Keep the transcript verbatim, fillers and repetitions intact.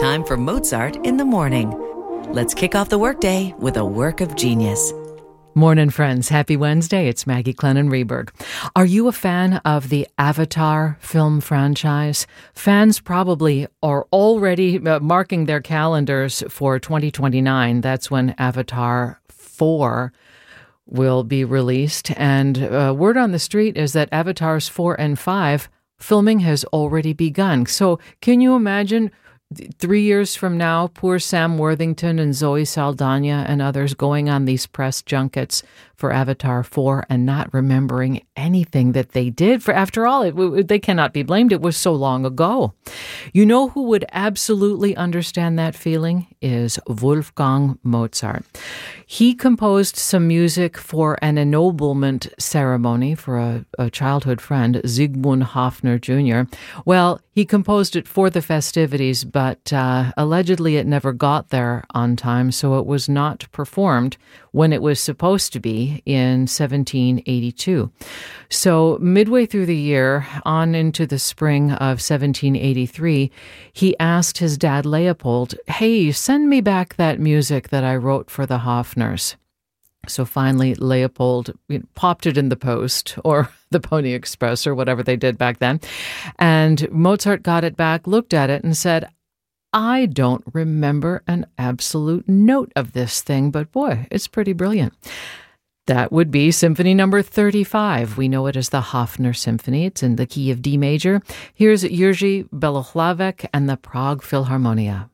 time for Mozart in the morning. Let's kick off the workday with a work of genius. Morning, friends. Happy Wednesday. It's Maggie Clennon Reberg. Are you a fan of the Avatar film franchise? Fans probably are already uh, marking their calendars for twenty twenty-nine. That's when Avatar four will be released. And uh, word on the street is that Avatars four and five filming has already begun. So can you imagine three years from now, poor Sam Worthington and Zoe Saldana and others going on these press junkets for Avatar four and not remembering anything that they did? For after all, it, they cannot be blamed. It was so long ago. You know who would absolutely understand that feeling is Wolfgang Mozart. He composed some music for an ennoblement ceremony for a, a childhood friend, Zygmunt Hofner Junior Well, he composed it for the festivities, but uh, allegedly it never got there on time, so it was not performed when it was supposed to be in seventeen eighty-two. So midway through the year, on into the spring of seventeen eighty-three, he asked his dad Leopold, hey, send me back that music that I wrote for the Hofners. So finally, Leopold you know, popped it in the post or the Pony Express or whatever they did back then. And Mozart got it back, looked at it and said, I don't remember an absolute note of this thing, but boy, it's pretty brilliant. That would be Symphony number thirty-five. We know it as the Hofner Symphony. It's in the key of D major. Here's Jerzy Belohlavek and the Prague Philharmonia.